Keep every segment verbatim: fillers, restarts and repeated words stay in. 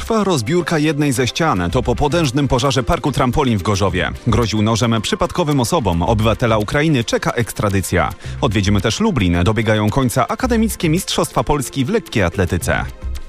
Trwa rozbiórka jednej ze ścian. To po potężnym pożarze parku trampolin w Gorzowie. Groził nożem przypadkowym osobom. Obywatela Ukrainy czeka ekstradycja. Odwiedzimy też Lublin. Dobiegają końca akademickie Mistrzostwa Polski w lekkiej atletyce.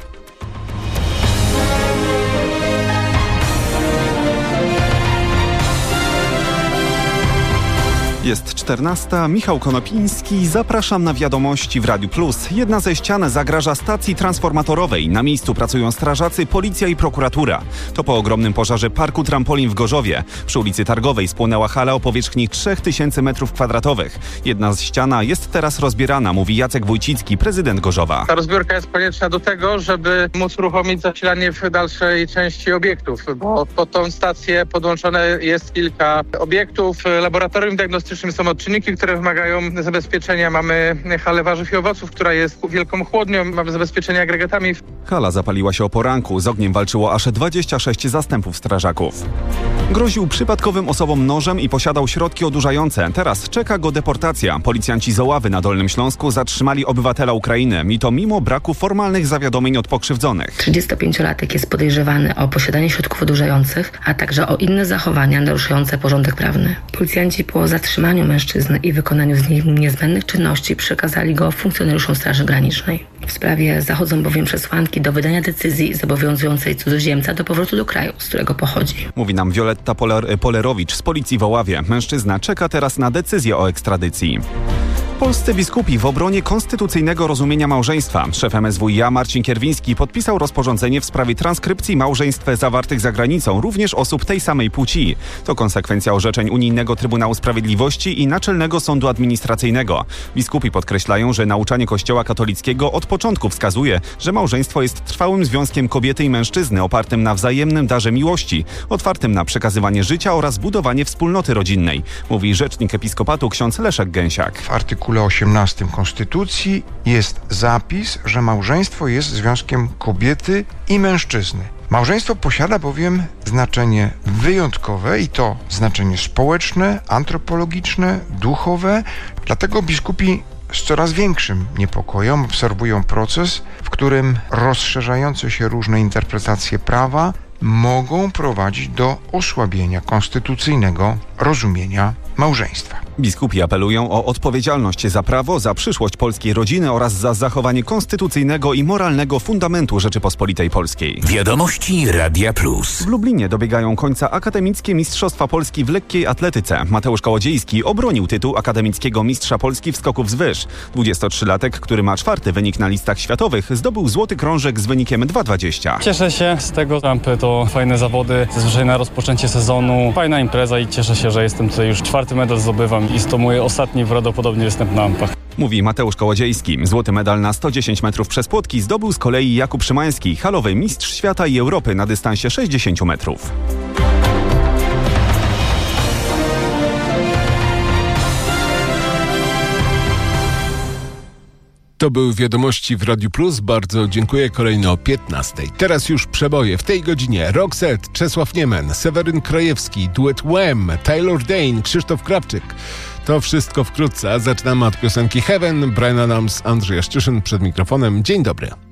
Jest czternasta, Michał Konopiński, zapraszam na wiadomości w Radiu Plus. Jedna ze ścian zagraża stacji transformatorowej. Na miejscu pracują strażacy, policja i prokuratura. To po ogromnym pożarze parku trampolin w Gorzowie. Przy ulicy Targowej spłonęła hala o powierzchni trzy tysiące metrów kwadratowych. Jedna z ściana jest teraz rozbierana, mówi Jacek Wójcicki, prezydent Gorzowa. Ta rozbiórka jest konieczna do tego, żeby móc uruchomić zasilanie w dalszej części obiektów, bo pod tą stację podłączone jest kilka obiektów, laboratorium diagnostyczne. Są odczynniki, które wymagają zabezpieczenia. Mamy halę warzyw i owoców, która jest wielką chłodnią. Mamy zabezpieczenie agregatami. Hala zapaliła się o poranku. Z ogniem walczyło aż dwadzieścia sześć zastępów strażaków. Groził przypadkowym osobom nożem i posiadał środki odurzające. Teraz czeka go deportacja. Policjanci z Oławy na Dolnym Śląsku zatrzymali obywatela Ukrainy. I to mimo braku formalnych zawiadomień od pokrzywdzonych. trzydziestopięciolatek jest podejrzewany o posiadanie środków odurzających, a także o inne zachowania naruszające porządek prawny. Policjanci po zatrzymaniu mężczyzny i wykonaniu z nim niezbędnych czynności przekazali go funkcjonariuszom Straży Granicznej. W sprawie zachodzą bowiem przesłanki do wydania decyzji zobowiązującej cudzoziemca do powrotu do kraju, z którego pochodzi. Mówi nam Wioletta Poler- Polerowicz z policji w Oławie. Mężczyzna czeka teraz na decyzję o ekstradycji. Polscy biskupi w obronie konstytucyjnego rozumienia małżeństwa. Szef M S W iA Marcin Kierwiński podpisał rozporządzenie w sprawie transkrypcji małżeństw zawartych za granicą, również osób tej samej płci. To konsekwencja orzeczeń Unijnego Trybunału Sprawiedliwości i Naczelnego Sądu Administracyjnego. Biskupi podkreślają, że nauczanie Kościoła katolickiego od początku wskazuje, że małżeństwo jest trwałym związkiem kobiety i mężczyzny opartym na wzajemnym darze miłości, otwartym na przekazywanie życia oraz budowanie wspólnoty rodzinnej, mówi rzecznik episkopatu ksiądz Leszek Gęsiak. W artykule osiemnastym Konstytucji jest zapis, że małżeństwo jest związkiem kobiety i mężczyzny. Małżeństwo posiada bowiem znaczenie wyjątkowe i to znaczenie społeczne, antropologiczne, duchowe. Dlatego biskupi z coraz większym niepokojem obserwują proces, w którym rozszerzające się różne interpretacje prawa mogą prowadzić do osłabienia konstytucyjnego rozumienia małżeństwa. Biskupi apelują o odpowiedzialność za prawo, za przyszłość polskiej rodziny oraz za zachowanie konstytucyjnego i moralnego fundamentu Rzeczypospolitej Polskiej. Wiadomości Radia Plus. W Lublinie dobiegają końca akademickie Mistrzostwa Polski w lekkiej atletyce. Mateusz Kołodziejski obronił tytuł akademickiego mistrza Polski w skoków z wyż. dwudziestotrzylatek, który ma czwarty wynik na listach światowych, zdobył złoty krążek z wynikiem dwa dwadzieścia. Cieszę się z tego. Trampy to fajne zawody, zazwyczaj na rozpoczęcie sezonu. Fajna impreza i cieszę się, że jestem tutaj już czwarty medal zdobywam. Jest to mój ostatni prawdopodobnie występ na Ampach. Mówi Mateusz Kołodziejski. Złoty medal na sto dziesięć metrów przez płotki zdobył z kolei Jakub Szymański, halowy mistrz świata i Europy na dystansie sześćdziesiąt metrów. To były wiadomości w Radiu Plus. Bardzo dziękuję. Kolejno o piętnastej. Teraz już przeboje. W tej godzinie Roxette, Czesław Niemen, Seweryn Krajewski, duet Wham, Taylor Dane, Krzysztof Krawczyk. To wszystko wkrótce. Zaczynamy od piosenki Heaven, Bryan Adams, Andrzej Jaszczyszyn przed mikrofonem. Dzień dobry.